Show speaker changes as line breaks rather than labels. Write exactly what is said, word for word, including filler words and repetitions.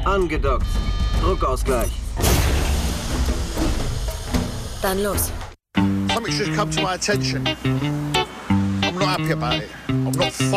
Angedockt. Druckausgleich.
Dann los.
Something's just come to my attention. I'm not happy about it. I'm not